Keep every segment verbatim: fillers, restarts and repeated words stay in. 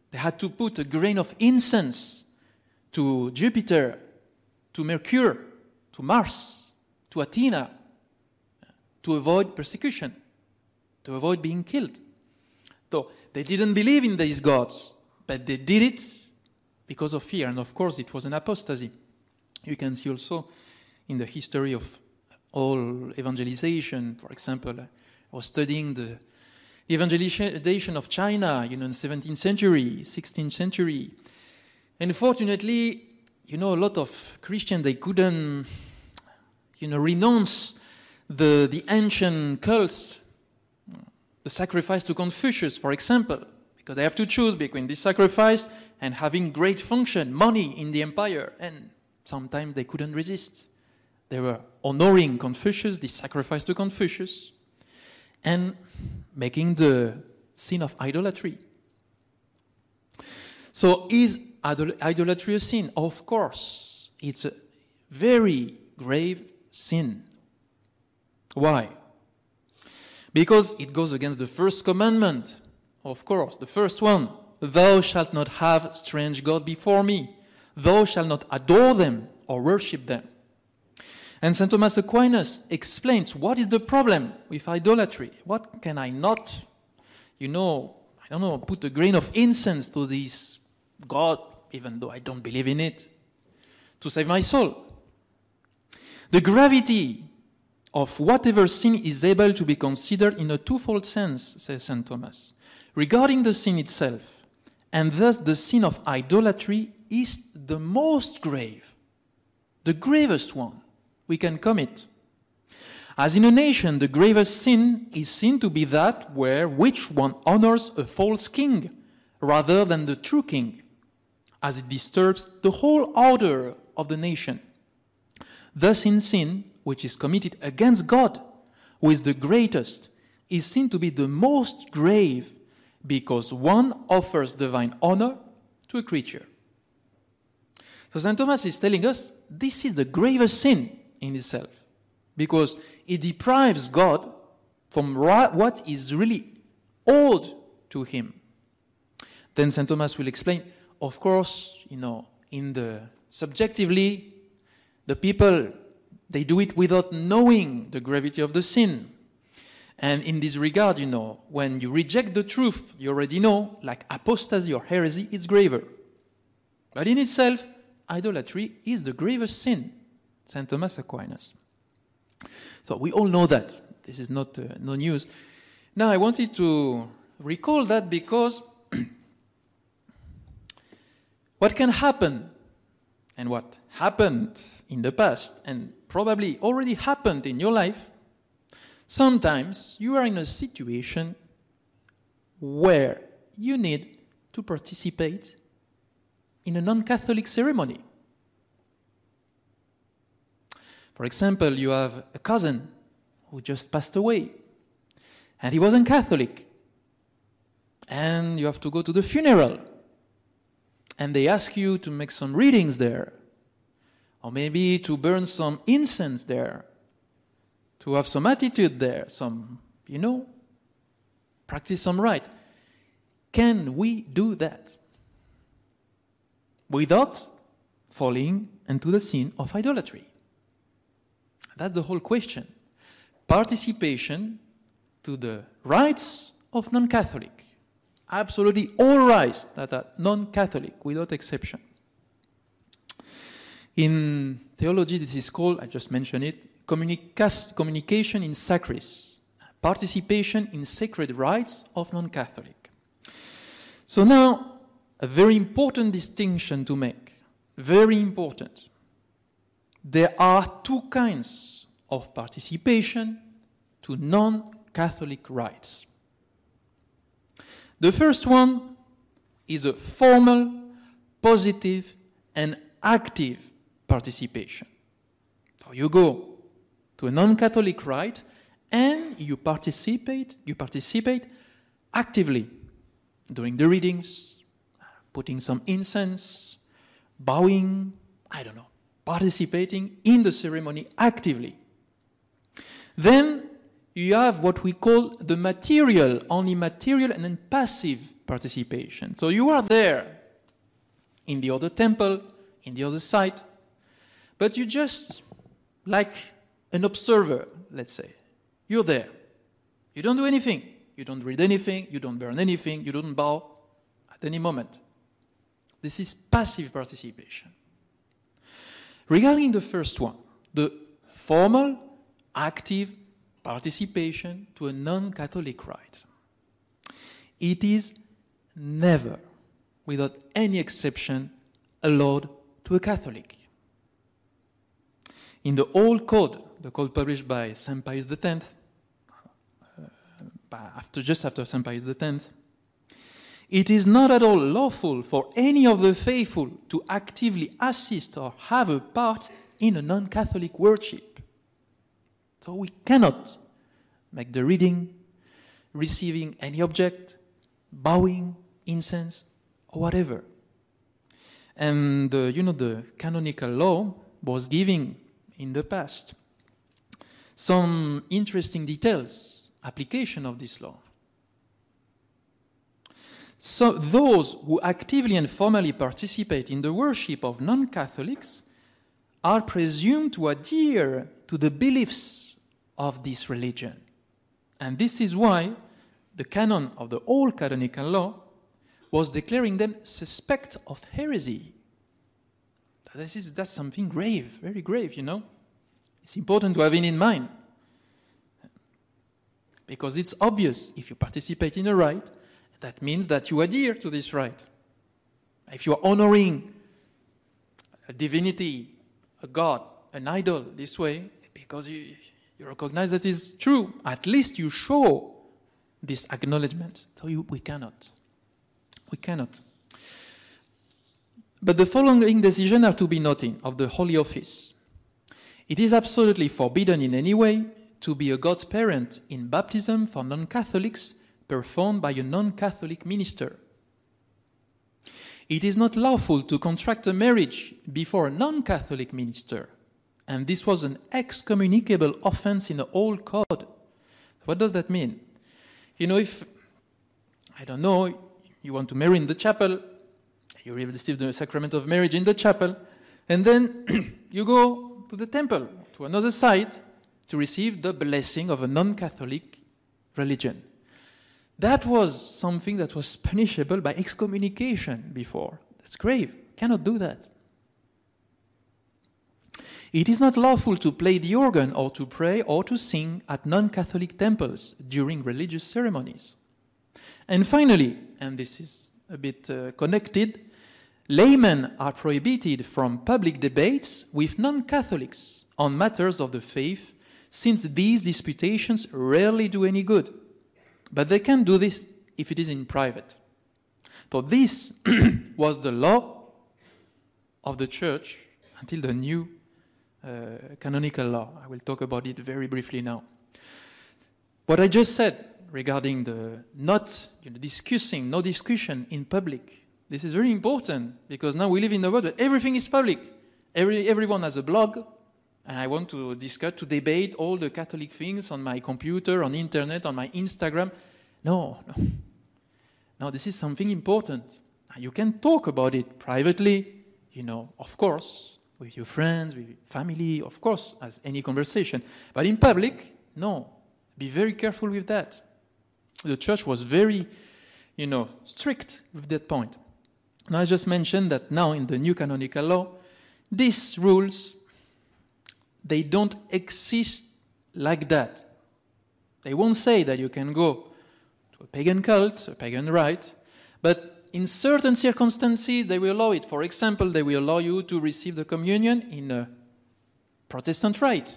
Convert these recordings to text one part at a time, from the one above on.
They had to put a grain of incense to Jupiter, to Mercury, to Mars, to Athena, to avoid persecution, to avoid being killed. So they didn't believe in these gods, but they did it because of fear. And of course, it was an apostasy. You can see also in the history of all evangelization, for example, I was studying the evangelization of China, you know, in the seventeenth century, sixteenth century. And fortunately, you know, a lot of Christians, they couldn't, you know, renounce the, the ancient cults, the sacrifice to Confucius, for example, because they have to choose between this sacrifice and having great function, money in the empire. And sometimes they couldn't resist. They were honoring Confucius, this sacrifice to Confucius, and making the sin of idolatry. So is idol- idolatry a sin? Of course. It's a very grave sin. Why? Because it goes against the first commandment. Of course, the first one. Thou shalt not have strange God before me. Thou shalt not adore them or worship them. And Saint Thomas Aquinas explains what is the problem with idolatry. What can I not, you know, I don't know, put a grain of incense to this God, even though I don't believe in it, to save my soul? The gravity of whatever sin is able to be considered in a twofold sense, says Saint Thomas. Regarding the sin itself, and thus the sin of idolatry is the most grave, the gravest one we can commit. As in a nation, the gravest sin is seen to be that where which one honors a false king rather than the true king, as it disturbs the whole order of the nation. Thus in sin, which is committed against God, who is the greatest, is seen to be the most grave because one offers divine honor to a creature. So Saint Thomas is telling us this is the gravest sin in itself, because it deprives God from what is really owed to him. Then Saint Thomas will explain, of course, you know, in the subjectively, the people, they do it without knowing the gravity of the sin. And in this regard, you know, when you reject the truth, you already know, like apostasy or heresy, it's graver. But in itself, idolatry is the gravest sin. Saint Thomas Aquinas. So we all know that. This is not uh, no news. Now I wanted to recall that because what can happen and what happened in the past and probably already happened in your life, sometimes you are in a situation where you need to participate in a non-Catholic ceremony. For example, you have a cousin who just passed away, and he wasn't Catholic, and you have to go to the funeral, and they ask you to make some readings there, or maybe to burn some incense there, to have some attitude there, some, you know, practice some rite. Can we do that without falling into the sin of idolatry? That's the whole question. Participation to the rites of non-Catholic. Absolutely all rites that are non-Catholic, without exception. In theology, this is called, I just mentioned it, communica- communication in sacris, participation in sacred rites of non-Catholic. So now, a very important distinction to make, very important. There are two kinds of participation to non-Catholic rites. The first one is a formal, positive, and active participation. So you go to a non-Catholic rite and you participate, you participate actively during the readings, putting some incense, bowing, I don't know, participating in the ceremony actively. Then you have what we call the material, only material and then passive participation. So you are there in the other temple, in the other site, but you just like an observer, let's say. You're there. You don't do anything. You don't read anything. You don't burn anything. You don't bow at any moment. This is passive participation. Regarding the first one, the formal, active participation to a non-Catholic rite, it is never, without any exception, allowed to a Catholic. In the old code, the code published by Saint Pius the tenth, uh, after, just after Saint Pius the tenth, it is not at all lawful for any of the faithful to actively assist or have a part in a non-Catholic worship. So we cannot make the reading, receiving any object, bowing, incense, or whatever. And uh, you know, the canonical law was giving in the past some interesting details, application of this law. So those who actively and formally participate in the worship of non-Catholics are presumed to adhere to the beliefs of this religion. And this is why the canon of the old canonical law was declaring them suspect of heresy. This is, that's something grave, very grave, you know. It's important to have it in mind. Because it's obvious, if you participate in a rite, that means that you adhere to this rite. If you are honoring a divinity, a god, an idol this way, because you, you recognize that it's true, at least you show this acknowledgement. So you, we cannot. We cannot. But the following decisions are to be noted of the Holy Office. It is absolutely forbidden in any way to be a godparent in baptism for non-Catholics performed by a non-Catholic minister. It is not lawful to contract a marriage before a non-Catholic minister, and this was an excommunicable offense in the old code. What does that mean? You know, if, I don't know, you want to marry in the chapel, you receive the sacrament of marriage in the chapel, and then you go to the temple, to another site, to receive the blessing of a non-Catholic religion. That was something that was punishable by excommunication before. That's grave. Cannot do that. It is not lawful to play the organ or to pray or to sing at non-Catholic temples during religious ceremonies. And finally, and this is a bit uh, connected, laymen are prohibited from public debates with non-Catholics on matters of the faith, since these disputations rarely do any good. But they can do this if it is in private. So this was the law of the church until the new uh, canonical law. I will talk about it very briefly now. What I just said regarding the not you know, discussing, no discussion in public, this is very important because now we live in a world where everything is public. Every, everyone has a blog, and I want to discuss, to debate all the Catholic things on my computer, on internet, on my Instagram. No, no. No, this is something important. You can talk about it privately, you know, of course, with your friends, with your family, of course, as any conversation. But in public, no. Be very careful with that. The church was very, you know, strict with that point. Now, I just mentioned that now in the new canonical law, these rules, they don't exist like that. They won't say that you can go to a pagan cult, a pagan rite, but in certain circumstances they will allow it. For example, they will allow you to receive the communion in a Protestant rite,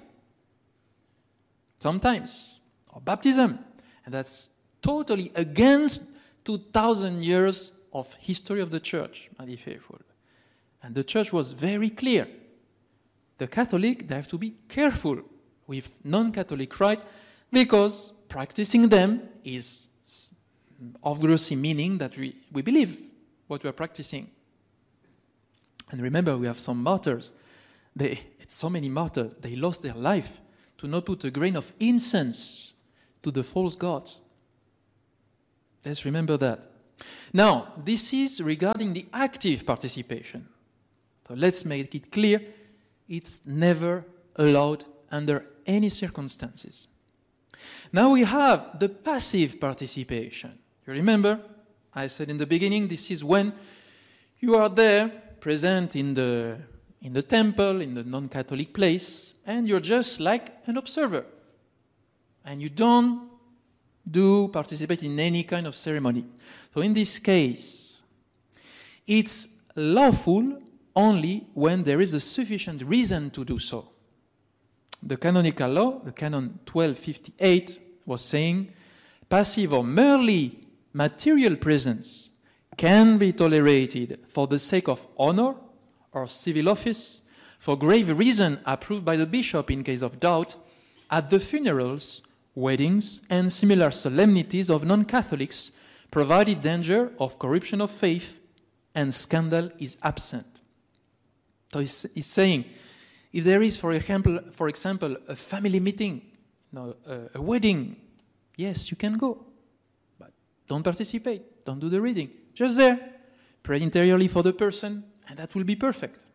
sometimes, or baptism. And that's totally against two thousand years of history of the church, my dear faithful. And the church was very clear. The Catholic, they have to be careful with non-Catholic rite because practicing them is obviously meaning that we, we believe what we are practicing. And remember, we have some martyrs. They, it's so many martyrs. They lost their life to not put a grain of incense to the false gods. Let's remember that. Now, this is regarding the active participation. So let's make it clear, it's never allowed under any circumstances. Now we have the passive participation. You remember, I said in the beginning, this is when you are there, present in the, in the temple, in the non-Catholic place, and you're just like an observer. And you don't do participate in any kind of ceremony. So in this case, it's lawful only when there is a sufficient reason to do so. The canonical law, the canon twelve fifty-eight, was saying passive or merely material presence can be tolerated for the sake of honor or civil office, for grave reason approved by the bishop in case of doubt, at the funerals, weddings, and similar solemnities of non-Catholics, provided danger of corruption of faith and scandal is absent. So he's, he's saying, if there is, for example, for example, a family meeting, you know, a, a wedding, yes, you can go, but don't participate, don't do the reading. Just there, pray interiorly for the person, and that will be perfect.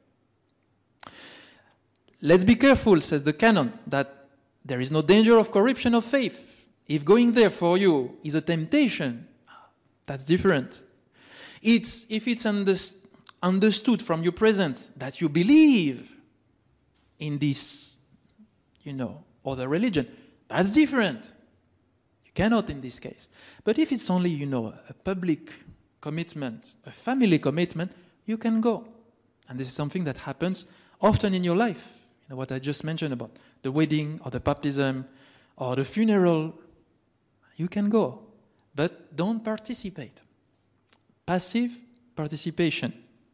Let's be careful, says the canon, that there is no danger of corruption of faith. If going there for you is a temptation, that's different. It's if it's underst- understood from your presence that you believe in this, you know, other religion, that's different. You cannot in this case. But if it's only, you know, a public commitment, a family commitment, you can go. And this is something that happens often in your life. You know, what I just mentioned about the wedding or the baptism or the funeral, you can go. But don't participate. Passive participation.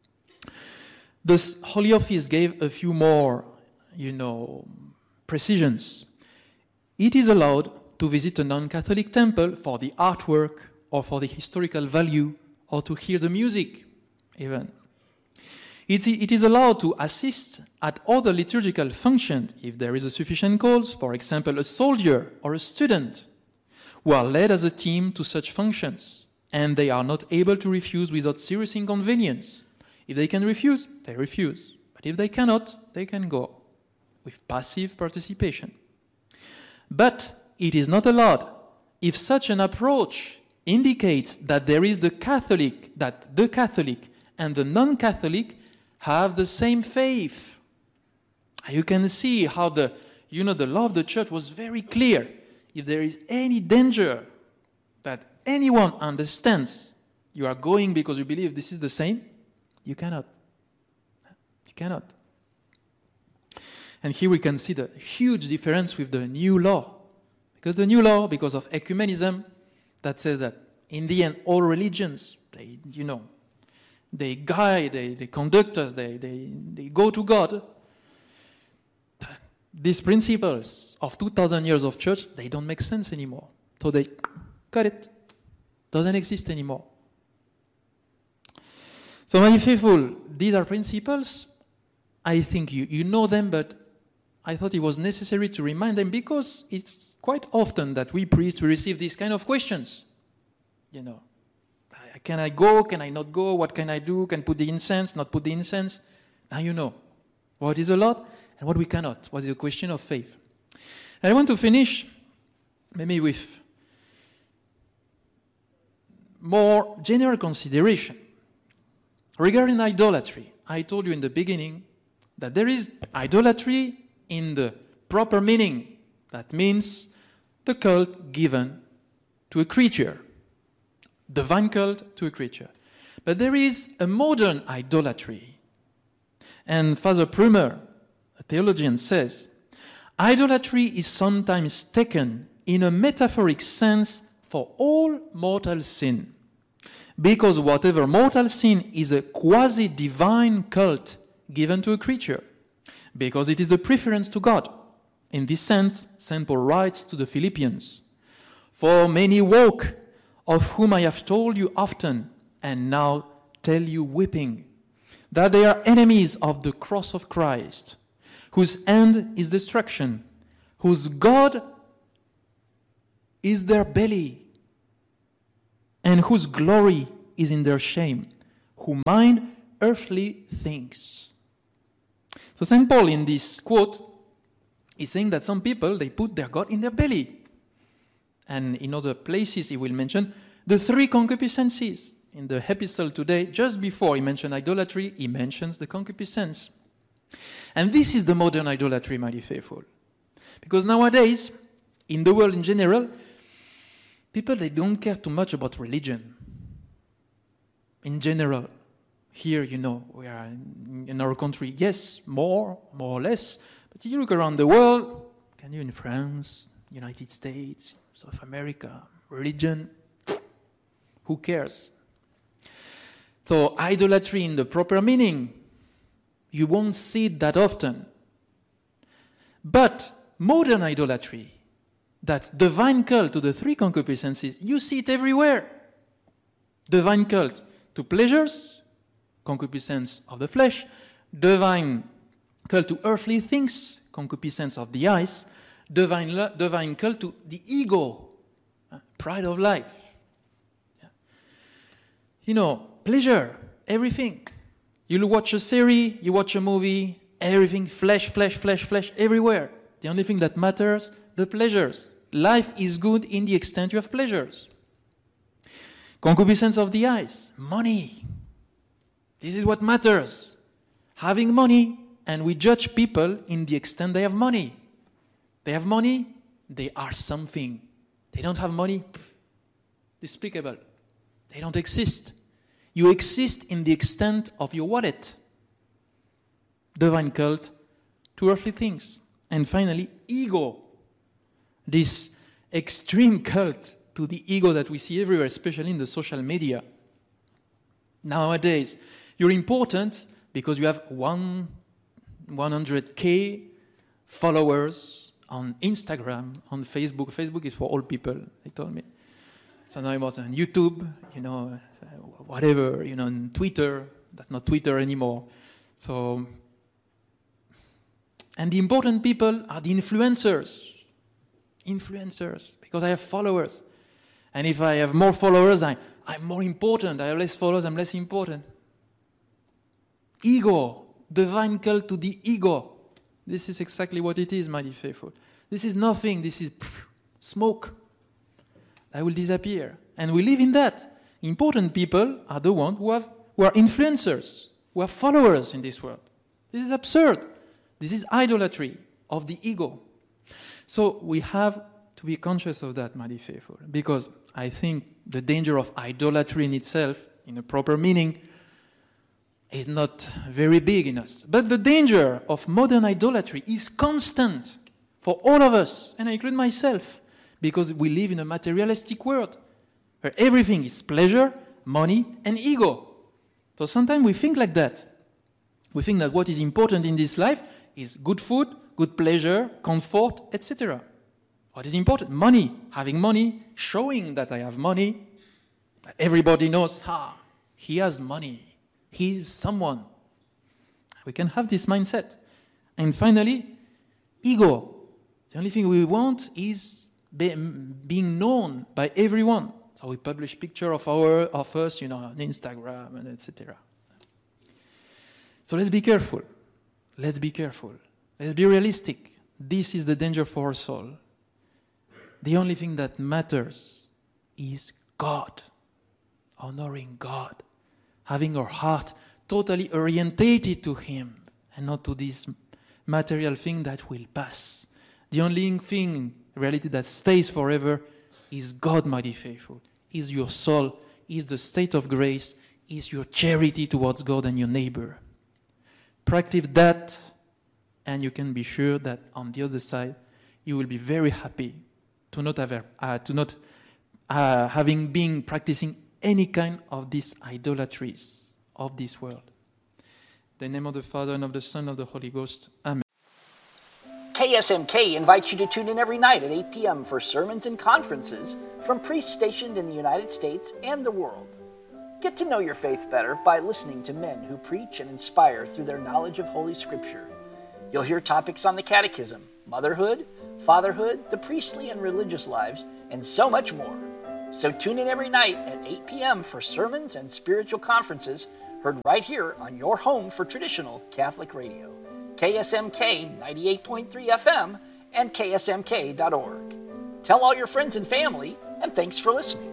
The Holy Office gave a few more, you know, precisions. It is allowed to visit a non-Catholic temple for the artwork or for the historical value or to hear the music even. It's, it is allowed to assist at other liturgical functions if there is a sufficient cause, for example, a soldier or a student who are led as a team to such functions, and they are not able to refuse without serious inconvenience. If they can refuse, they refuse. But if they cannot, they can go with passive participation. But it is not allowed if such an approach indicates that there is the Catholic, that the Catholic and the non-Catholic have the same faith. You can see how the, you know, the law of the church was very clear. If there is any danger that anyone understands you are going because you believe this is the same, you cannot. You cannot. And here we can see the huge difference with the new law. Because the new law, because of ecumenism, that says that in the end, all religions, they, you know, they guide, they, they conduct us, they, they, they go to God. These principles of two thousand years of church, they don't make sense anymore. So they cut it. Doesn't exist anymore. So my faithful, these are principles. I think you, you know them, but I thought it was necessary to remind them because it's quite often that we priests we receive these kind of questions. You know, can I go? Can I not go? What can I do? Can I put the incense? Not put the incense? Now you know what is allowed and what we cannot. What is a question of faith? And I want to finish maybe with more general consideration regarding idolatry. I told you in the beginning that there is idolatry in the proper meaning. That means the cult given to a creature, divine cult to a creature. But there is a modern idolatry. And Father Prumer, a theologian, says, idolatry is sometimes taken in a metaphoric sense for all mortal sin. Because whatever mortal sin is a quasi-divine cult given to a creature. Because it is the preference to God. In this sense, Saint Paul writes to the Philippians, for many walk, of whom I have told you often, and now tell you weeping, that they are enemies of the cross of Christ, whose end is destruction, whose God is their belly, and whose glory is in their shame, who mind earthly things. So Saint Paul in this quote is saying that some people, they put their God in their belly. And in other places he will mention the three concupiscences. In the epistle today, just before he mentioned idolatry, he mentions the concupiscence. And this is the modern idolatry, my dear faithful. Because nowadays, in the world in general, people, they don't care too much about religion. In general, here, you know, we are in, in our country, yes, more, more or less. But if you look around the world, can you in France, United States, South America, religion, who cares? So idolatry in the proper meaning, you won't see it that often. But modern idolatry, that's divine cult to the three concupiscences, you see it everywhere. Divine cult to pleasures, concupiscence of the flesh, divine cult to earthly things, concupiscence of the eyes, divine, divine cult to the ego, pride of life. Yeah. You know, pleasure, everything. You watch a series, you watch a movie, everything, flesh, flesh, flesh, flesh, everywhere. The only thing that matters, the pleasures. Life is good in the extent you have pleasures. Concupiscence of the eyes, money. This is what matters. Having money, and we judge people in the extent they have money. They have money, they are something. They don't have money, pff, despicable. They don't exist. You exist in the extent of your wallet. Divine cult to earthly things. And finally, ego. This extreme cult to the ego that we see everywhere, especially in the social media. Nowadays, you're important because you have one, one hundred K followers on Instagram, on Facebook. Facebook is for all people, they told me. So now I'm on YouTube, you know, whatever, you know, on Twitter. That's not Twitter anymore. So, and the important people are the influencers. Influencers, because I have followers. And if I have more followers, I, I'm more important. I have less followers, I'm less important. Ego, divine cult to the ego. This is exactly what it is, my dear faithful. This is nothing, this is pff, smoke. I will disappear. And we live in that. Important people are the ones who, have, who are influencers, who are followers in this world. This is absurd. This is idolatry of the ego. So we have to be conscious of that, my dear faithful, because I think the danger of idolatry in itself, in a proper meaning, is not very big in us. But the danger of modern idolatry is constant for all of us, and I include myself, because we live in a materialistic world where everything is pleasure, money, and ego. So sometimes we think like that. We think that what is important in this life is good food, good pleasure, comfort, et cetera. What is important? Money. Having money, showing that I have money. Everybody knows, ah, he has money. He's someone. We can have this mindset. And finally, ego. The only thing we want is be, being known by everyone. So we publish picture of our of us, you know, on Instagram and et cetera. So let's be careful. Let's be careful. Let's be realistic. This is the danger for our soul. The only thing that matters is God. Honoring God. Having our heart totally orientated to Him and not to this material thing that will pass. The only thing, reality, that stays forever is God, my dear faithful. Is your soul, is the state of grace, is your charity towards God and your neighbor. Practice that, and you can be sure that on the other side, you will be very happy to not have, uh, to not uh, having been practicing any kind of these idolatries of this world. In the name of the Father, and of the Son, and of the Holy Ghost. Amen. K S M K invites you to tune in every night at eight p.m. for sermons and conferences from priests stationed in the United States and the world. Get to know your faith better by listening to men who preach and inspire through their knowledge of Holy Scripture. You'll hear topics on the catechism, motherhood, fatherhood, the priestly and religious lives, and so much more. So tune in every night at eight p.m. for sermons and spiritual conferences heard right here on your home for traditional Catholic radio, K S M K ninety-eight point three F M and K S M K dot org. Tell all your friends and family, and thanks for listening.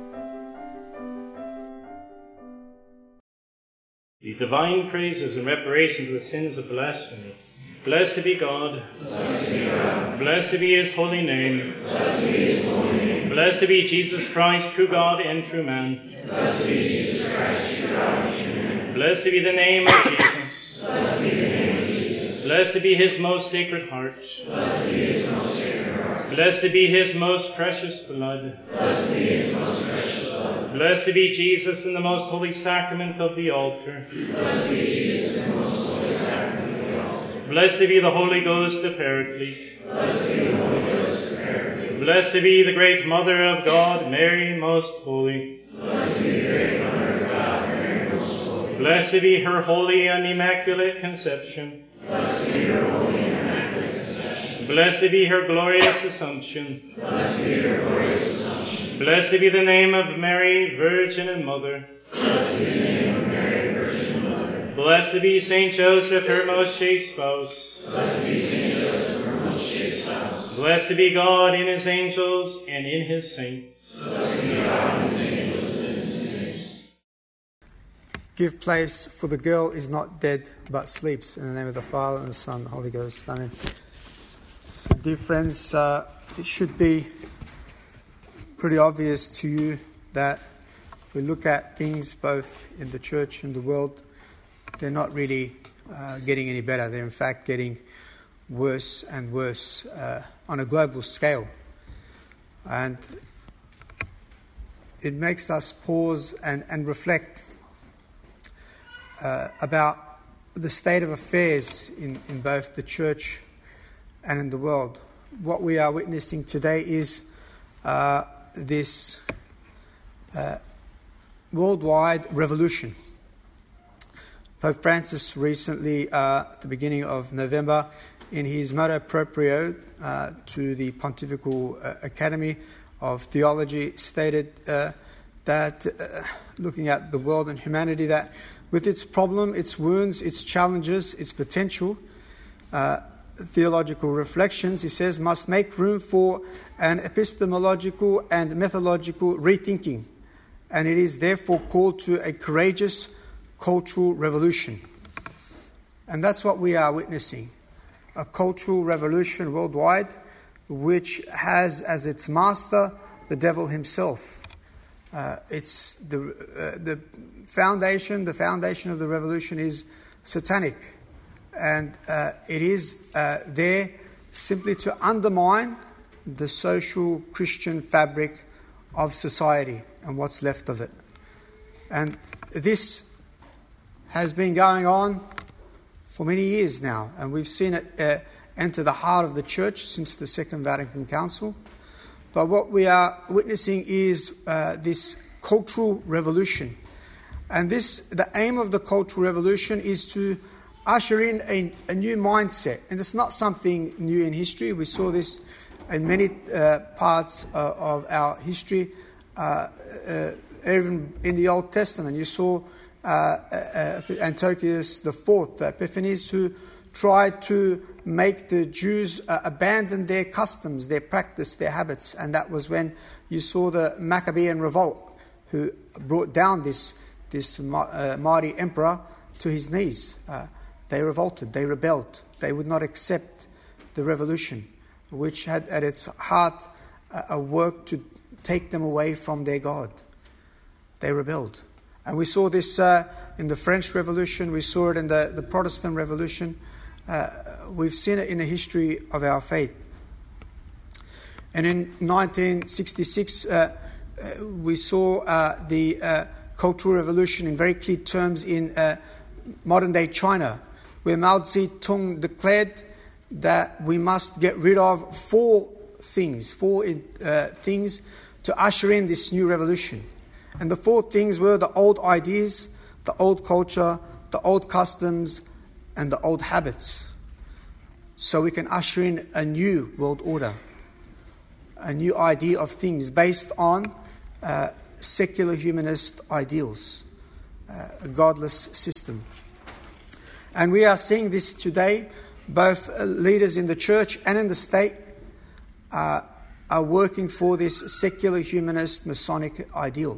The divine praises and reparation for the sins of blasphemy. Blessed be God. Blessed be, God. Blessed be his holy name. Blessed be his holy name. Blessed be Jesus Christ, true God and true man. Blessed be Jesus Christ, true God and true man. Blessed be the name of Jesus. Blessed be the name of Jesus. Blessed be his most sacred heart. Blessed be his most sacred heart. Blessed be his most precious blood. Blessed be his most precious blood. Blessed be Jesus in the most holy sacrament of the altar. Blessed be Jesus in the most holy sacrament of the altar. Blessed be the Holy Ghost, the Paraclete. Blessed be the Holy Ghost, the Paraclete. Blessed be the great Mother of God, Mary, most holy. Blessed be the great Mother of God, Mary, most holy. Blessed be her holy and immaculate conception. Blessed be her holy and immaculate conception. Blessed be her glorious assumption. Blessed be her glorious assumption. Blessed be the name of Mary, Virgin and Mother. Blessed be the name of Mary, Virgin and Mother. Blessed be Saint Joseph, her most chaste spouse. Blessed be Saint Joseph, her most chaste spouse. Blessed be God in his angels and in his saints. Blessed be God in his angels and in his saints. Give place, for the girl is not dead, but sleeps. In the name of the Father, and the Son, and the Holy Ghost. Amen. So, dear friends, uh, it should be pretty obvious to you that if we look at things both in the church and the world, they're not really uh, getting any better. They're in fact getting worse and worse uh, on a global scale. And it makes us pause and, and reflect uh, about the state of affairs in, in both the church and in the world. What we are witnessing today is uh, this uh, worldwide revolution. Pope Francis recently, uh, at the beginning of November, in his motu proprio uh, to the Pontifical uh, Academy of Theology, stated uh, that, uh, looking at the world and humanity, that with its problem, its wounds, its challenges, its potential, uh, theological reflections, he says, must make room for an epistemological and methodological rethinking, and it is therefore called to a courageous cultural revolution. And that's what we are witnessing, a cultural revolution worldwide, which has as its master the devil himself. Uh, it's the uh, the foundation, the foundation of the revolution is satanic. And uh, it is uh, there simply to undermine the social Christian fabric of society and what's left of it. And this has been going on for many years now, and we've seen it uh, enter the heart of the church since the Second Vatican Council. But what we are witnessing is uh, this cultural revolution. And this, the aim of the cultural revolution is to usher in a, a new mindset. And it's not something new in history. We saw this in many uh, parts uh, of our history. Uh, uh, even in the Old Testament, you saw uh, uh, Antiochus the Fourth, uh, Epiphanes, who tried to make the Jews uh, abandon their customs, their practice, their habits. And that was when you saw the Maccabean revolt, who brought down this, this uh, mighty emperor to his knees. Uh, They revolted, they rebelled, they would not accept the revolution, which had at its heart a work to take them away from their God. They rebelled. And we saw this uh, in the French Revolution, we saw it in the, the Protestant Revolution, uh, we've seen it in the history of our faith. And in nineteen sixty-six, uh, uh, we saw uh, the uh, Cultural Revolution in very clear terms in uh, modern-day China, where Mao Zedong declared that we must get rid of four things, four uh, things to usher in this new revolution. And the four things were the old ideas, the old culture, the old customs, and the old habits. So we can usher in a new world order, a new idea of things based on uh, secular humanist ideals, uh, a godless system. And we are seeing this today. Both uh, leaders in the church and in the state uh, are working for this secular humanist Masonic ideal.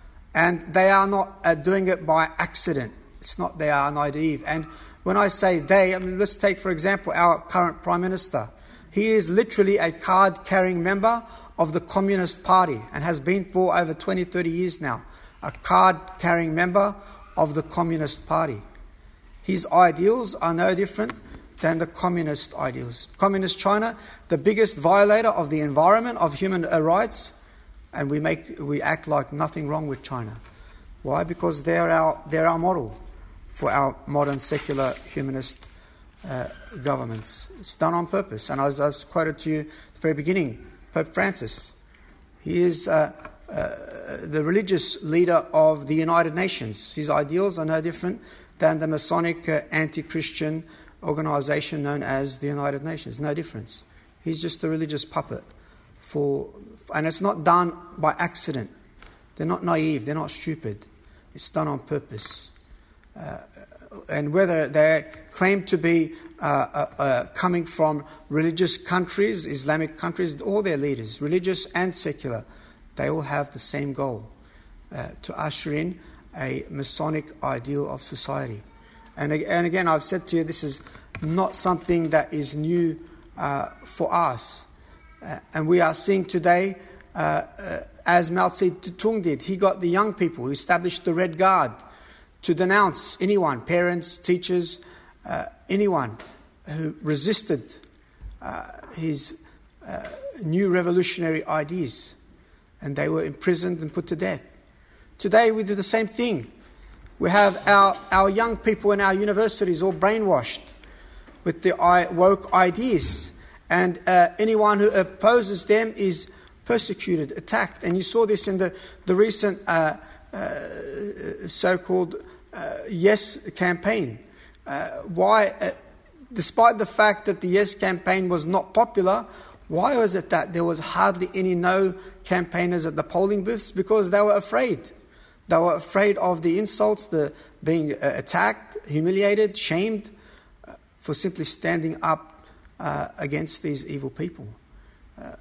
And they are not uh, doing it by accident. It's not they are naive. And when I say they, I mean, let's take, for example, our current Prime Minister. He is literally a card-carrying member of the Communist Party and has been for over twenty, thirty years now. A card-carrying member of the Communist Party. His ideals are no different than the communist ideals. Communist China, the biggest violator of the environment, of human rights, and we make we act like nothing wrong with China. Why? Because they're our they're our model for our modern secular humanist uh, governments. It's done on purpose. And as I was quoted to you at the very beginning, Pope Francis, he is uh, uh, the religious leader of the United Nations. His ideals are no different than the Masonic uh, anti-Christian organization known as the United Nations. No difference. He's just a religious puppet for, and it's not done by accident. They're not naive. They're not stupid. It's done on purpose. Uh, and whether they claim to be uh, uh, uh, coming from religious countries, Islamic countries, all their leaders, religious and secular, they all have the same goal, uh, to usher in a Masonic ideal of society. And, and again, I've said to you, this is not something that is new uh, for us. Uh, and we are seeing today, uh, uh, as Mao Zedong did, he got the young people, he established the Red Guard to denounce anyone, parents, teachers, uh, anyone who resisted uh, his uh, new revolutionary ideas. And they were imprisoned and put to death. Today we do the same thing. We have our, our young people in our universities all brainwashed with the woke ideas. And uh, anyone who opposes them is persecuted, attacked. And you saw this in the, the recent uh, uh, so-called uh, Yes campaign. Uh, why, uh, despite the fact that the Yes campaign was not popular, why was it that there was hardly any No campaigners at the polling booths? Because they were afraid. They were afraid of the insults, the being uh, attacked, humiliated, shamed uh, for simply standing up uh, against these evil people. Uh,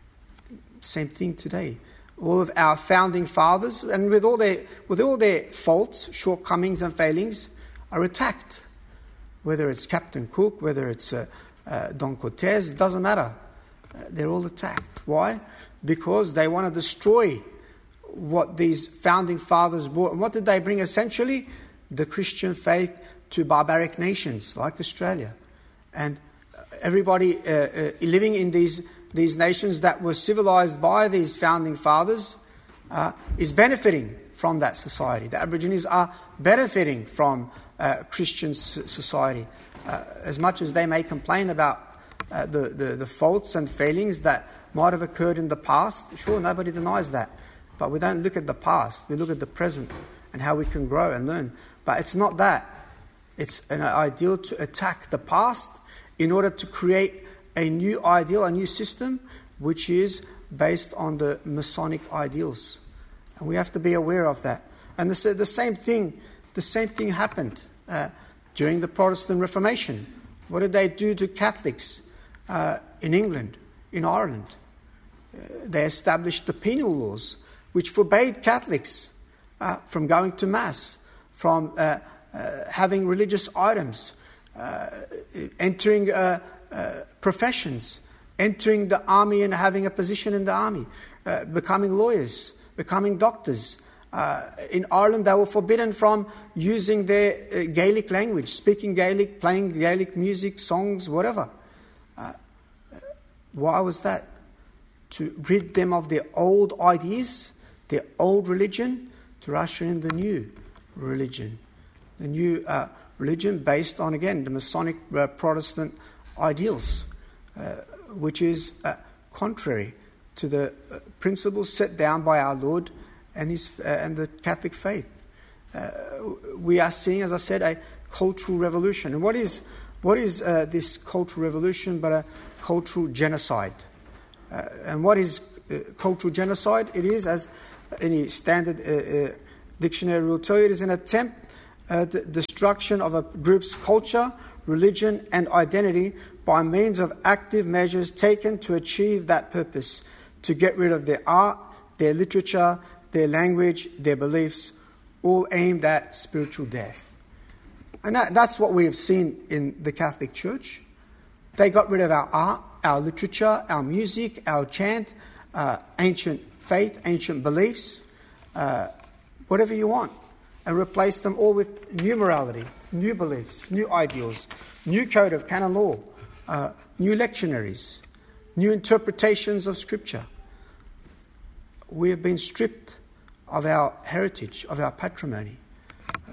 same thing today. All of our founding fathers, and with all their with all their faults, shortcomings, and failings, are attacked. Whether it's Captain Cook, whether it's uh, uh, Don Cortez, it doesn't matter. Uh, they're all attacked. Why? Because they want to destroy what these founding fathers brought. And what did they bring essentially? The Christian faith to barbaric nations like Australia. And everybody uh, uh, living in these, these nations that were civilized by these founding fathers uh, is benefiting from that society. The Aborigines are benefiting from uh, Christian society. Uh, as much as they may complain about uh, the, the, the faults and failings that might have occurred in the past, sure, nobody denies that. But we don't look at the past. We look at the present and how we can grow and learn. But it's not that. It's an ideal to attack the past in order to create a new ideal, a new system, which is based on the Masonic ideals. And we have to be aware of that. And the, the same thing, the same thing happened uh, during the Protestant Reformation. What did they do to Catholics uh, in England, in Ireland? Uh, they established the penal laws, which forbade Catholics uh, from going to Mass, from uh, uh, having religious items, uh, entering uh, uh, professions, entering the army and having a position in the army, uh, becoming lawyers, becoming doctors. Uh, in Ireland, they were forbidden from using their uh, Gaelic language, speaking Gaelic, playing Gaelic music, songs, whatever. Uh, why was that? To rid them of their old ideas, their old religion, to usher in the new religion. The new uh, religion based on, again, the Masonic uh, Protestant ideals, uh, which is uh, contrary to the uh, principles set down by our Lord and, his, uh, and the Catholic faith. Uh, we are seeing, as I said, a cultural revolution. And what is, what is uh, this cultural revolution but a cultural genocide? Uh, and what is uh, cultural genocide? It is, as any standard uh, uh, dictionary will tell you, it is an attempt at the destruction of a group's culture, religion, and identity by means of active measures taken to achieve that purpose, to get rid of their art, their literature, their language, their beliefs, all aimed at spiritual death. And that, that's what we have seen in the Catholic Church. They got rid of our art, our literature, our music, our chant, uh, ancient faith, ancient beliefs, uh, whatever you want, and replaced them all with new morality, new beliefs, new ideals, new code of canon law, uh, new lectionaries, new interpretations of Scripture. We have been stripped of our heritage, of our patrimony. Uh,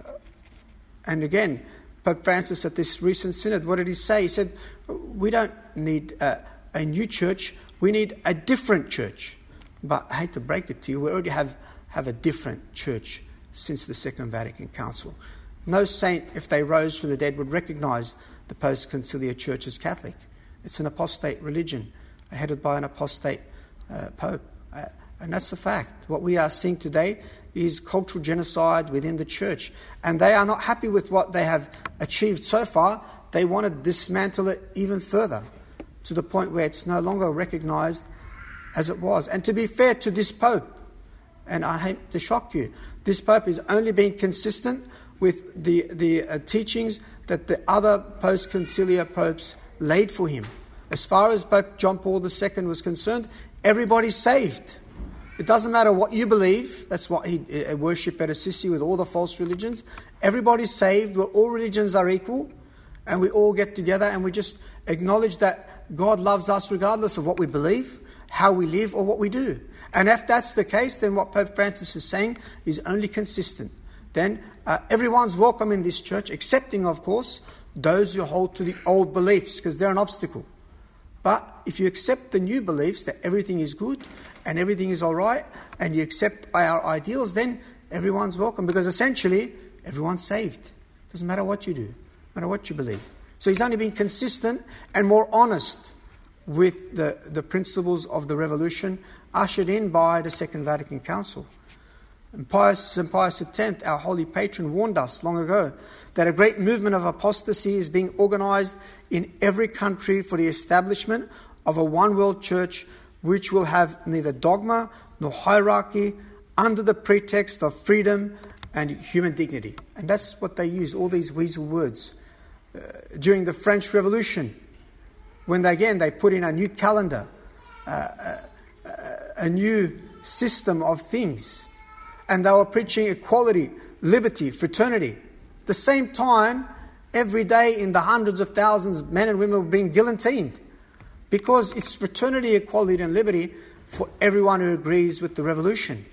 and again, Pope Francis at this recent synod, what did he say? He said, we don't need uh, a new church, we need a different church. But I hate to break it to you, we already have, have a different church since the Second Vatican Council. No saint, if they rose from the dead, would recognise the post-conciliar church as Catholic. It's an apostate religion, headed by an apostate uh, pope. Uh, and that's the fact. What we are seeing today is cultural genocide within the church. And they are not happy with what they have achieved so far. They want to dismantle it even further, to the point where it's no longer recognised as it was. And to be fair to this Pope, and I hate to shock you, this Pope is only being consistent with the, the uh, teachings that the other post-conciliar popes laid for him. As far as Pope John Paul the Second was concerned, everybody's saved. It doesn't matter what you believe. That's what he uh, worshipped at Assisi with all the false religions. Everybody's saved. Well, all religions are equal. And we all get together and we just acknowledge that God loves us regardless of what we believe, how we live, or what we do. And if that's the case, then what Pope Francis is saying is only consistent. Then uh, everyone's welcome in this church, excepting, of course, those who hold to the old beliefs, because they're an obstacle. But if you accept the new beliefs that everything is good and everything is all right, and you accept our ideals, then everyone's welcome, because essentially everyone's saved. Doesn't matter what you do, no matter what you believe. So he's only been consistent and more honest with the, the principles of the revolution ushered in by the Second Vatican Council. And Pius, Saint Pius the Tenth, our holy patron, warned us long ago that a great movement of apostasy is being organised in every country for the establishment of a one-world church which will have neither dogma nor hierarchy, under the pretext of freedom and human dignity. And that's what they use, all these weasel words. Uh, during the French Revolution, when they, again they put in a new calendar, uh, uh, a new system of things, and they were preaching equality, liberty, fraternity. At the same time, every day in the hundreds of thousands, men and women were being guillotined, because it's fraternity, equality and liberty for everyone who agrees with the revolution.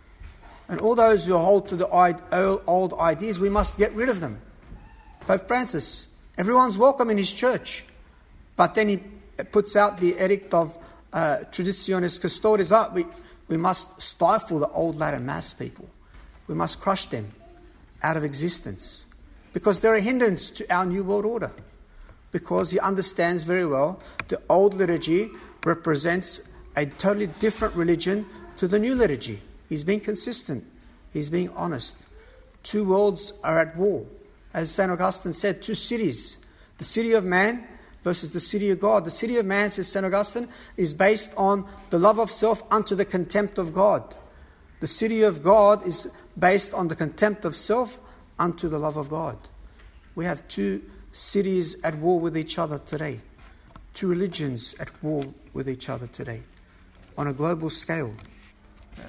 And all those who hold to the old ideas, we must get rid of them. Pope Francis, everyone's welcome in his church. But then he puts out the edict of uh, Traditionis Custodes. Up. We, we must stifle the old Latin Mass people. We must crush them out of existence, because they're a hindrance to our New World Order. Because he understands very well the old liturgy represents a totally different religion to the new liturgy. He's being consistent. He's being honest. Two worlds are at war. As Saint Augustine said, two cities. The city of man versus the city of God. The city of man, says Saint Augustine, is based on the love of self unto the contempt of God. The city of God is based on the contempt of self unto the love of God. We have two cities at war with each other today. Two religions at war with each other today on a global scale. Uh,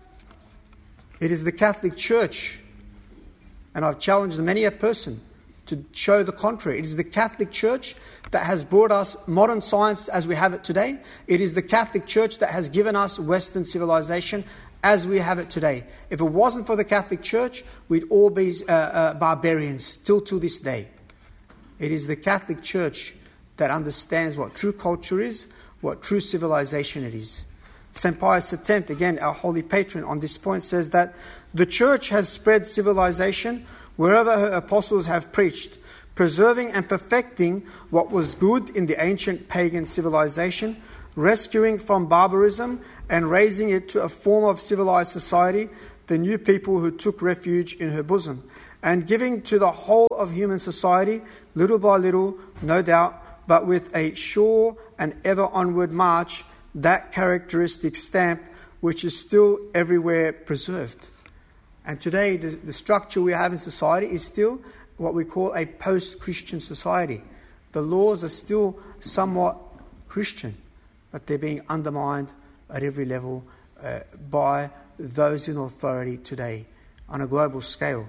it is the Catholic Church, and I've challenged many a person to show the contrary. It is the Catholic Church that has brought us modern science as we have it today. It is the Catholic Church that has given us Western civilization as we have it today. If it wasn't for the Catholic Church, we'd all be uh, uh, barbarians still to this day. It is the Catholic Church that understands what true culture is, what true civilization it is. Saint Pius the Tenth, again, our holy patron, on this point says that the Church has spread civilization wherever her apostles have preached, preserving and perfecting what was good in the ancient pagan civilization, rescuing from barbarism and raising it to a form of civilized society the new people who took refuge in her bosom, and giving to the whole of human society, little by little, no doubt, but with a sure and ever onward march, that characteristic stamp which is still everywhere preserved. And today, the, the structure we have in society is still what we call a post-Christian society. The laws are still somewhat Christian, but they're being undermined at every level uh, by those in authority today on a global scale.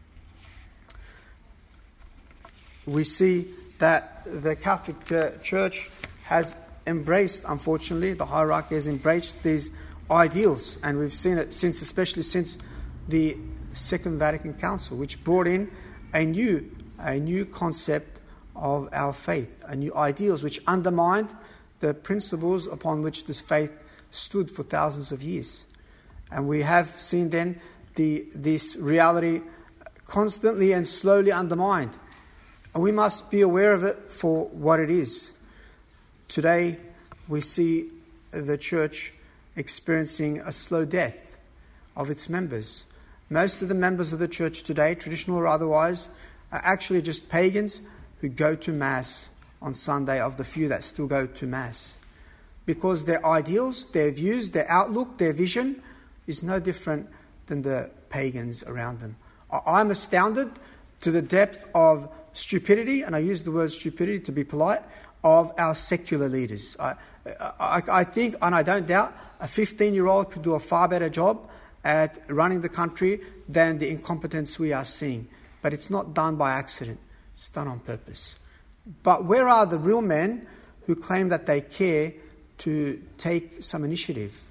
We see that the Catholic uh, Church has embraced, unfortunately, the hierarchy has embraced these ideals, and we've seen it since, especially since the Second Vatican Council, which brought in a new, a new concept of our faith, a new ideals which undermined the principles upon which this faith stood for thousands of years. And we have seen then the, this reality constantly and slowly undermined. And we must be aware of it for what it is. Today, we see the church experiencing a slow death of its members. Most of the members of the church today, traditional or otherwise, are actually just pagans who go to Mass on Sunday, of the few that still go to Mass. Because their ideals, their views, their outlook, their vision is no different than the pagans around them. I'm astounded to the depth of stupidity, and I use the word stupidity to be polite, of our secular leaders. I, I, I think, and I don't doubt, a fifteen-year-old could do a far better job at running the country than the incompetence we are seeing. But it's not done by accident. It's done on purpose. But where are the real men who claim that they care to take some initiative?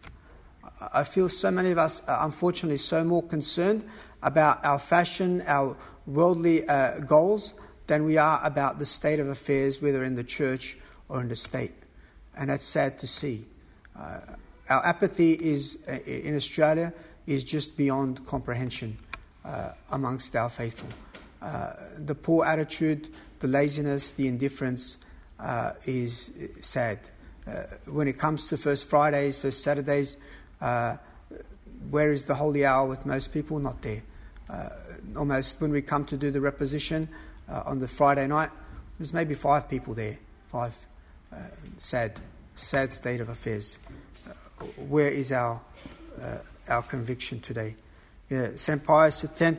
I feel so many of us are unfortunately so more concerned about our fashion, our worldly uh, goals, than we are about the state of affairs, whether in the church or in the state. And that's sad to see. Uh, our apathy is uh, in Australia is just beyond comprehension uh, amongst our faithful. Uh, the poor attitude, the laziness, the indifference uh, is sad. Uh, when it comes to First Fridays, First Saturdays, uh, where is the holy hour with most people? Not there. Uh, almost when we come to do the reposition uh, on the Friday night, there's maybe five people there. Five. Uh, sad, sad state of affairs. Uh, where is our uh, our conviction today? Yeah, Saint Pius X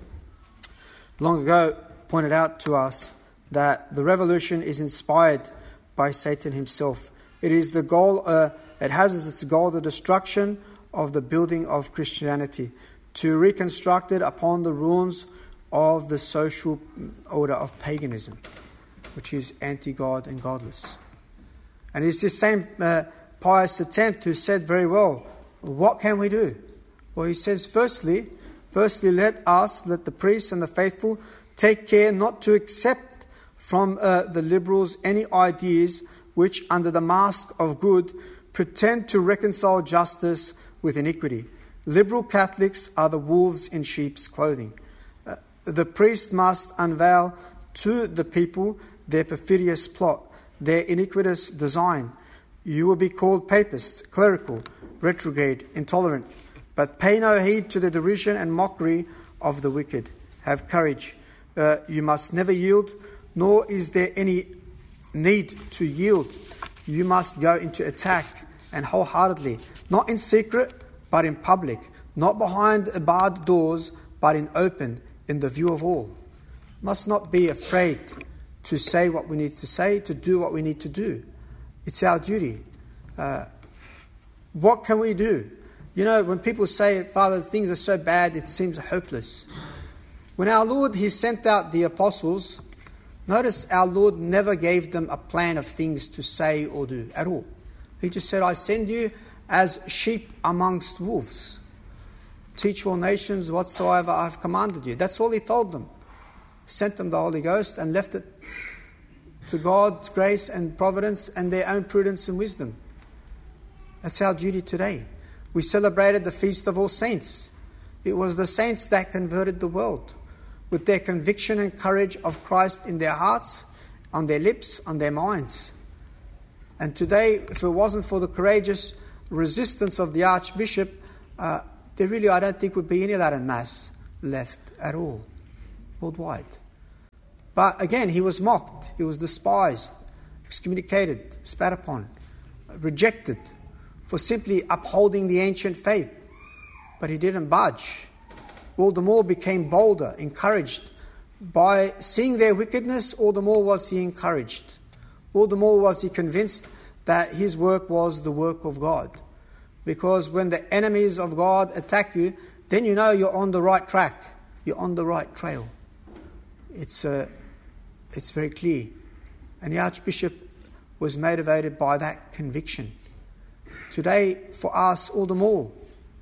long ago pointed out to us that the revolution is inspired by Satan himself. It is the goal. Uh, it has as its goal the destruction of the building of Christianity, to reconstruct it upon the ruins of the social order of paganism, which is anti-God and godless. And it's this same uh, Pius X who said very well, what can we do? Well, he says, firstly, firstly, let us, let the priests and the faithful take care not to accept from uh, the liberals any ideas which, under the mask of good, pretend to reconcile justice with iniquity. Liberal Catholics are the wolves in sheep's clothing. Uh, the priest must unveil to the people their perfidious plot, their iniquitous design. You will be called papists, clerical, retrograde, intolerant, but pay no heed to the derision and mockery of the wicked. Have courage. Uh, you must never yield, nor is there any need to yield. You must go into attack, and wholeheartedly, not in secret, but in public, not behind barred doors, but in open, in the view of all. Must not be afraid to say what we need to say, to do what we need to do. It's our duty. Uh, what can we do? You know, when people say, Father, things are so bad, it seems hopeless. When our Lord, He sent out the apostles, notice our Lord never gave them a plan of things to say or do at all. He just said, I send you as sheep amongst wolves. Teach all nations whatsoever I have commanded you. That's all He told them. Sent them the Holy Ghost and left it to God's grace and providence and their own prudence and wisdom. That's our duty today. We celebrated the Feast of All Saints. It was the saints that converted the world with their conviction and courage of Christ in their hearts, on their lips, on their minds. And today, if it wasn't for the courageous resistance of the Archbishop, uh, there really, I don't think, would be any Latin Mass left at all, worldwide. But again, he was mocked, he was despised, excommunicated, spat upon, rejected for simply upholding the ancient faith. But he didn't budge. All the more became bolder, encouraged. By seeing their wickedness, all the more was he encouraged. All the more was he convinced that his work was the work of God. Because when the enemies of God attack you, then you know you're on the right track. You're on the right trail. It's, uh, it's very clear. And the Archbishop was motivated by that conviction. Today, for us, all the more,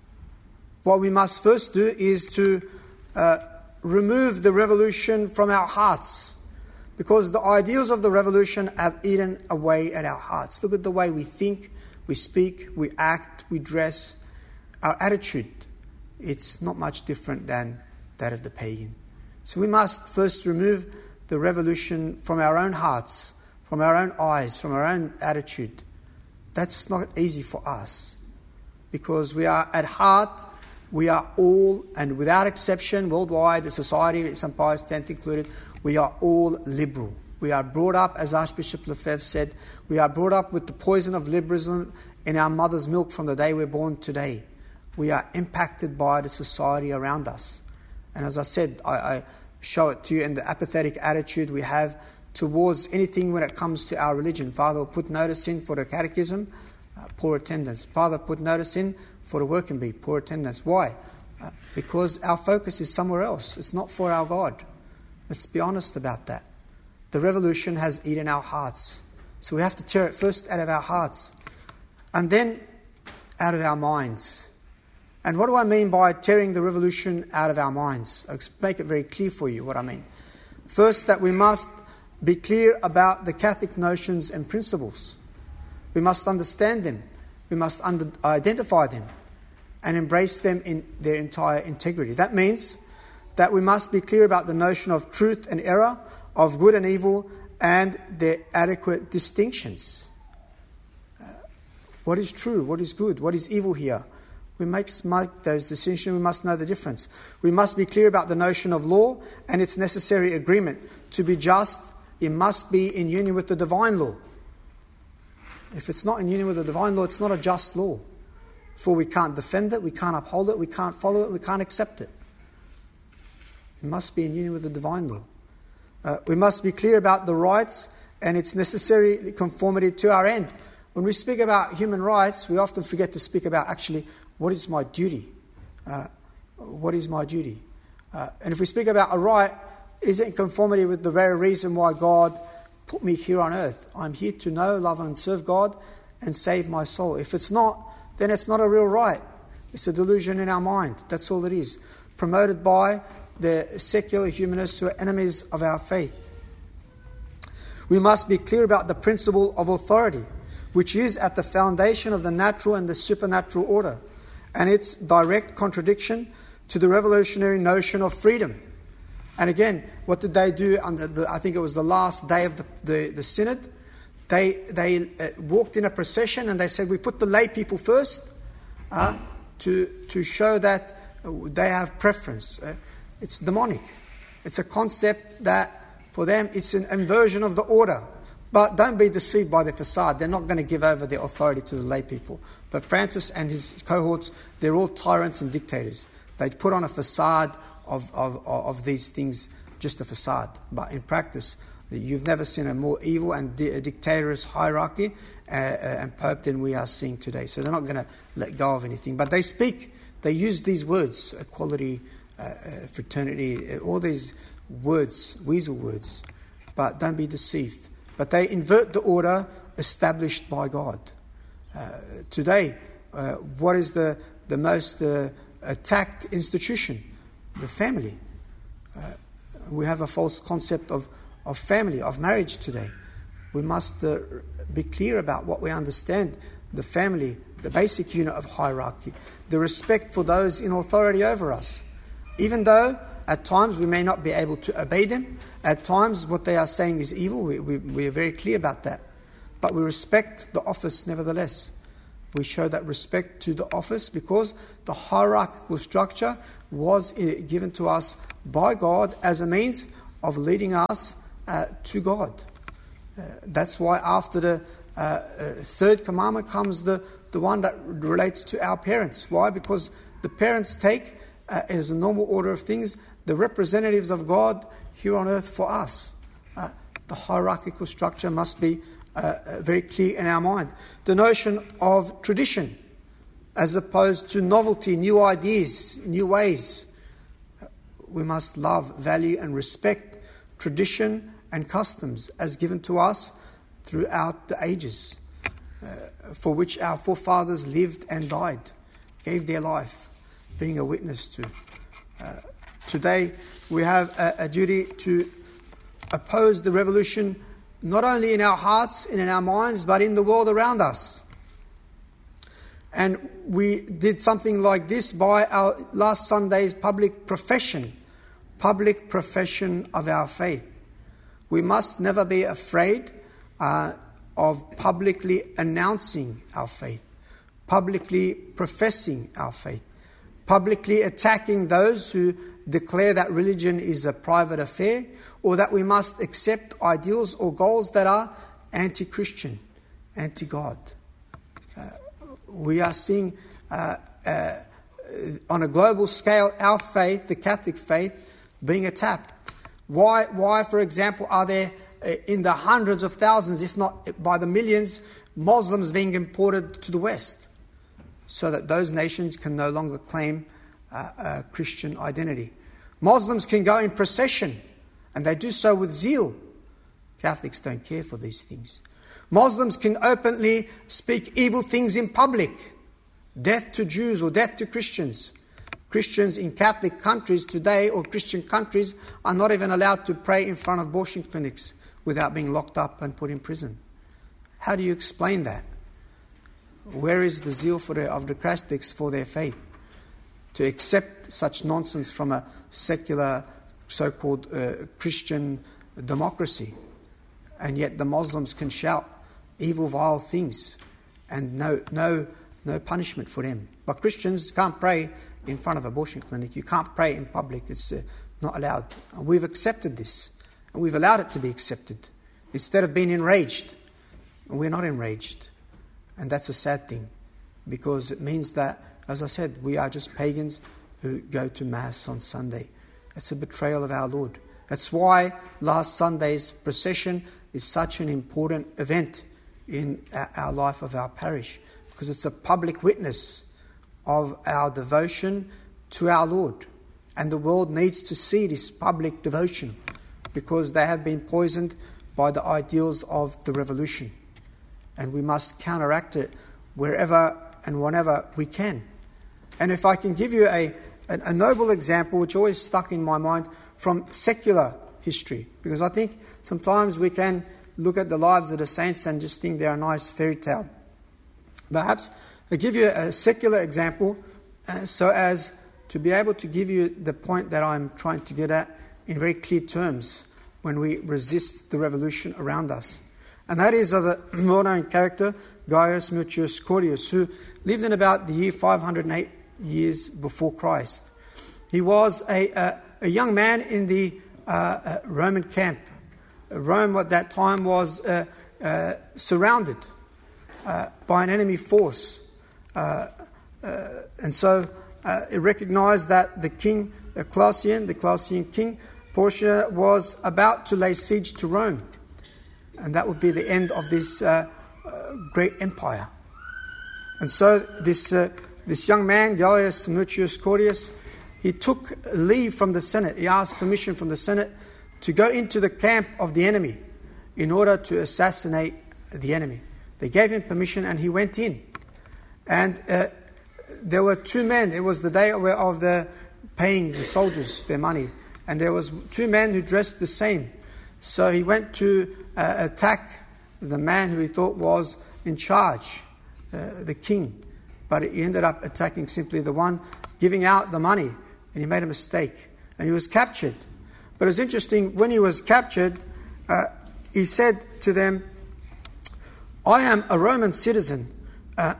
what we must first do is to uh, remove the revolution from our hearts, because the ideals of the revolution have eaten away at our hearts. Look at the way we think, we speak, we act, we dress, our attitude. It's not much different than that of the pagan. So we must first remove the revolution from our own hearts, from our own eyes, from our own attitude. That's not easy for us, because we are at heart, we are all, and without exception, worldwide, the society, Saint Pius X included, we are all liberal. We are brought up, as Archbishop Lefebvre said, we are brought up with the poison of liberalism in our mother's milk from the day we're born today. We are impacted by the society around us. And as I said, I, I show it to you in the apathetic attitude we have towards anything when it comes to our religion. Father will put notice in for the catechism, uh, poor attendance. Father put notice in for the working bee, poor attendance. Why? Uh, because our focus is somewhere else. It's not for our God. Let's be honest about that. The revolution has eaten our hearts. So we have to tear it first out of our hearts and then out of our minds. And what do I mean by tearing the revolution out of our minds? I'll make it very clear for you what I mean. First, that we must be clear about the Catholic notions and principles. We must understand them. We must under, identify them and embrace them in their entire integrity. That means that we must be clear about the notion of truth and error, of good and evil, and their adequate distinctions. Uh, what is true? What is good? What is evil here? We make, make those distinctions. We must know the difference. We must be clear about the notion of law and its necessary agreement. To be just, it must be in union with the divine law. If it's not in union with the divine law, it's not a just law. For we can't defend it, we can't uphold it, we can't follow it, we can't accept it. It must be in union with the divine law. Uh, we must be clear about the rights and its necessary conformity to our end. When we speak about human rights, we often forget to speak about actually what is my duty. Uh, what is my duty? Uh, and if we speak about a right, is it in conformity with the very reason why God put me here on earth? I'm here to know, love and serve God and save my soul. If it's not, then it's not a real right. It's a delusion in our mind. That's all it is. Promoted by the secular humanists who are enemies of our faith. We must be clear about the principle of authority, which is at the foundation of the natural and the supernatural order, and its direct contradiction to the revolutionary notion of freedom. And again, what did they do? Under the, I think it was the last day of the, the, the synod. They they uh, walked in a procession and they said, we put the lay people first uh, to to show that they have preference. Uh, it's demonic. It's a concept that for them it's an inversion of the order. But don't be deceived by their facade. They're not going to give over their authority to the lay people. But Francis and his cohorts, they're all tyrants and dictators. They put on a facade of, of, of these things, just a facade. But in practice, you've never seen a more evil and di- dictatorous hierarchy uh, uh, and pope than we are seeing today. So they're not going to let go of anything. But they speak, they use these words, equality, uh, uh, fraternity, uh, all these words, weasel words. But don't be deceived. But they invert the order established by God. Uh, today, uh, what is the, the most uh, attacked institution? The family. Uh, we have a false concept of, of family, of marriage today. We must uh, be clear about what we understand, the family, the basic unit of hierarchy, the respect for those in authority over us. Even though at times we may not be able to obey them, at times what they are saying is evil, we, we, we are very clear about that. but we respect the office nevertheless. We show that respect to the office because the hierarchical structure was given to us by God as a means of leading us uh, to God. Uh, that's why after the uh, uh, third commandment comes the, the one that relates to our parents. Why? Because the parents take, uh, as a normal order of things, the representatives of God here on earth for us. Uh, the hierarchical structure must be uh, very clear in our mind. The notion of tradition as opposed to novelty, new ideas, new ways. We must love, value and respect tradition and customs as given to us throughout the ages, uh, for which our forefathers lived and died, gave their life, being a witness to. Uh, today we have a, a duty to oppose the revolution not only in our hearts and in our minds, but in the world around us. And we did something like this by our last Sunday's public profession, public profession of our faith. We must never be afraid uh, of publicly announcing our faith, publicly professing our faith, publicly attacking those who declare that religion is a private affair, or that we must accept ideals or goals that are anti-Christian, anti-God. Uh, we are seeing uh, uh, on a global scale our faith, the Catholic faith, being attacked. Why, why, for example, are there uh, in the hundreds of thousands, if not by the millions, Muslims being imported to the West? So that those nations can no longer claim uh, a Christian identity. Muslims can go in procession, and they do so with zeal. Catholics don't care for these things. Muslims can openly speak evil things in public. Death to Jews or death to Christians. Christians in Catholic countries today, or Christian countries, are not even allowed to pray in front of abortion clinics without being locked up and put in prison. How do you explain that? Where is the zeal for the, of the Catholics for their faith? To accept such nonsense from a secular, so-called uh, Christian democracy. And yet the Muslims can shout evil, vile things and no, no, no punishment for them. But Christians can't pray in front of an abortion clinic. You can't pray in public. It's uh, not allowed. And we've accepted this. And we've allowed it to be accepted. Instead of being enraged. And we're not enraged. And that's a sad thing. Because it means that, as I said, we are just pagans who go to Mass on Sunday. It's a betrayal of our Lord. That's why last Sunday's procession is such an important event in our life of our parish. Because it's a public witness of our devotion to our Lord. And the world needs to see this public devotion because they have been poisoned by the ideals of the revolution. And we must counteract it wherever and whenever we can. And if I can give you a, a, a noble example, which always stuck in my mind, from secular history, because I think sometimes we can look at the lives of the saints and just think they're a nice fairy tale. Perhaps I'll give you a secular example uh, so as to be able to give you the point that I'm trying to get at in very clear terms when we resist the revolution around us. And that is of a well-known character, Gaius Mutius Claudius, who lived in about the year five hundred eight years before Christ. He was a, a, a young man in the uh, uh, Roman camp. Rome at that time was uh, uh, surrounded uh, by an enemy force. Uh, uh, and so uh, it recognized that the king, uh, Claudius, the Claudian king, Portia, was about to lay siege to Rome. And that would be the end of this uh, uh, great empire. And so this uh, this young man, Gaius Mutius Claudius, he took leave from the Senate. He asked permission from the Senate to go into the camp of the enemy in order to assassinate the enemy. They gave him permission and he went in. And uh, there were two men. It was the day of the paying the soldiers their money. And there was two men who dressed the same. So he went to uh, attack the man who he thought was in charge, uh, the king. But he ended up attacking simply the one giving out the money. And he made a mistake. And he was captured. But it's interesting, when he was captured, uh, he said to them, I am a Roman citizen. Uh,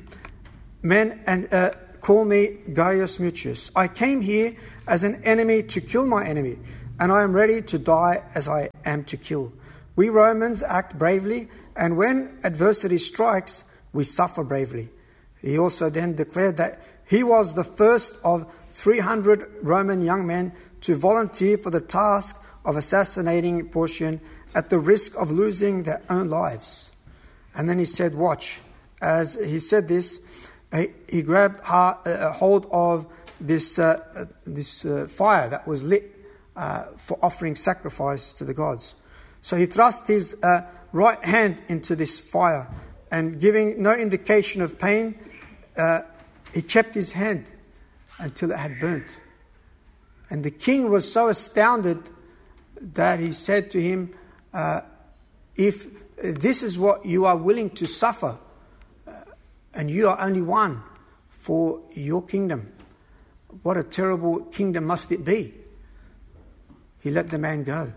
men and uh, call me Gaius Mutius. I came here as an enemy to kill my enemy, and I am ready to die as I am to kill. We Romans act bravely, and when adversity strikes, we suffer bravely. He also then declared that he was the first of three hundred Roman young men to volunteer for the task of assassinating Porcian at the risk of losing their own lives. And then he said, watch. As he said this, he, he grabbed a hold of this, uh, this uh, fire that was lit uh, for offering sacrifice to the gods. So he thrust his uh, right hand into this fire, and giving no indication of pain, uh, he kept his hand until it had burnt. And the king was so astounded that he said to him, uh, if this is what you are willing to suffer, uh, and you are only one for your kingdom, what a terrible kingdom must it be? He let the man go,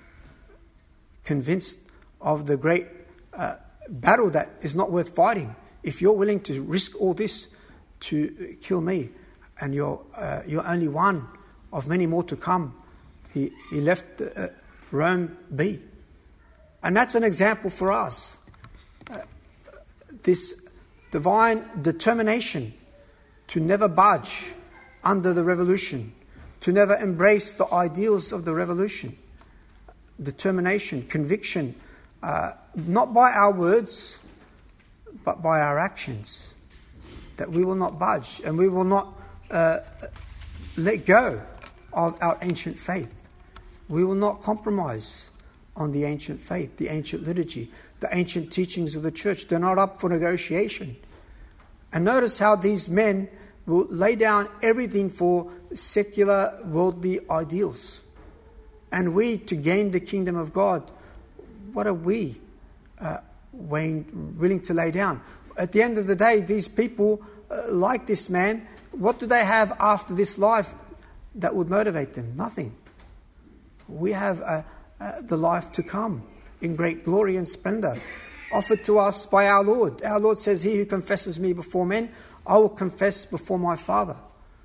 convinced of the great uh, battle that is not worth fighting. If you're willing to risk all this to kill me, and you're, uh, you're only one of many more to come, he, he left uh, Rome be. And that's an example for us. Uh, this divine determination to never budge under the revolution, to never embrace the ideals of the revolution. Determination, conviction, uh, not by our words, but by our actions. That we will not budge, and we will not uh, let go of our ancient faith. We will not compromise on the ancient faith, the ancient liturgy, the ancient teachings of the church. They're not up for negotiation. And notice how these men will lay down everything for secular, worldly ideals. And we, to gain the kingdom of God, what are we uh, willing to lay down? At the end of the day, these people, uh, like this man, what do they have after this life that would motivate them? Nothing. We have uh, uh, the life to come in great glory and splendor, offered to us by our Lord. Our Lord says, he who confesses me before men, I will confess before my Father.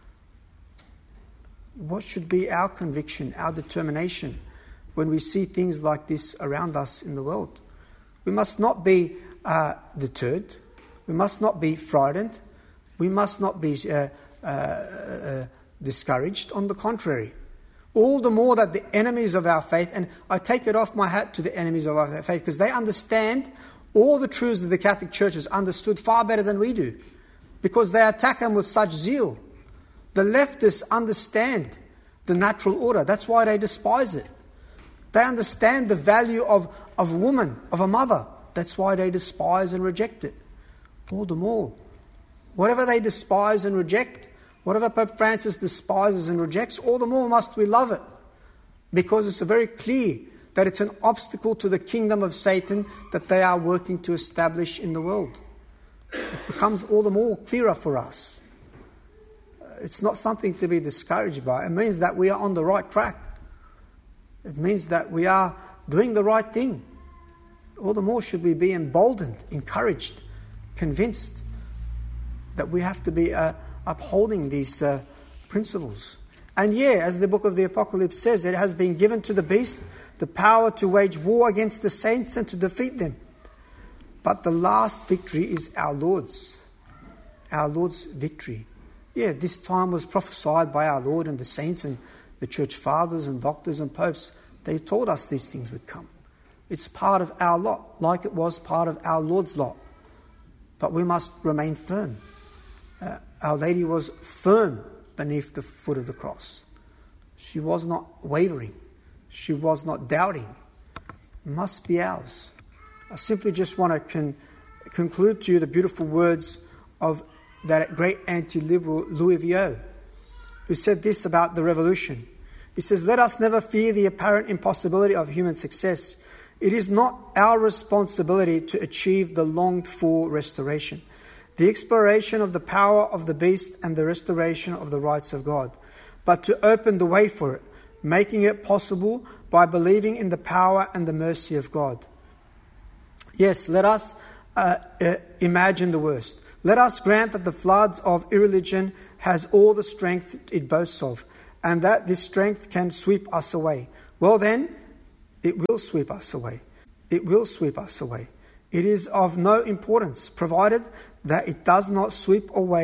What should be our conviction, our determination when we see things like this around us in the world? We must not be uh, deterred. We must not be frightened. We must not be uh, uh, uh, discouraged. On the contrary, all the more that the enemies of our faith, and I take it off my hat to the enemies of our faith, because they understand all the truths that the Catholic Church has understood far better than we do, because they attack them with such zeal. The leftists understand the natural order. That's why they despise it. They understand the value of, of a woman, of a mother. That's why they despise and reject it. All the more. Whatever they despise and reject, whatever Pope Francis despises and rejects, all the more must we love it. Because it's very clear that it's an obstacle to the kingdom of Satan that they are working to establish in the world. It becomes all the more clearer for us. It's not something to be discouraged by. It means that we are on the right track. It means that we are doing the right thing. All the more should we be emboldened, encouraged, convinced that we have to be uh, upholding these uh, principles. And yeah, as the book of the Apocalypse says, it has been given to the beast the power to wage war against the saints and to defeat them. But the last victory is our Lord's. Our Lord's victory. Yeah, this time was prophesied by our Lord and the saints and the church fathers and doctors and popes. They told us these things would come. It's part of our lot, like it was part of our Lord's lot. But we must remain firm. Uh, Our Lady was firm beneath the foot of the cross. She was not wavering. She was not doubting. It must be ours. I simply just want to con- conclude to you the beautiful words of that great anti-liberal Louis Vieau, who said this about the revolution. He says, "Let us never fear the apparent impossibility of human success. It is not our responsibility to achieve the longed-for restoration, the exploration of the power of the beast and the restoration of the rights of God, but to open the way for it, making it possible by believing in the power and the mercy of God. Yes, let us uh, uh, imagine the worst. Let us grant that the floods of irreligion has all the strength it boasts of, and that this strength can sweep us away. Well then, it will sweep us away. It will sweep us away. It is of no importance, provided that it does not sweep away